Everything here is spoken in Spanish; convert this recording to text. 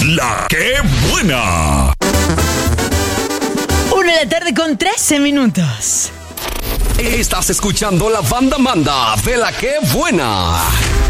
La que buena. 1:13 Estás escuchando la banda manda de La que buena.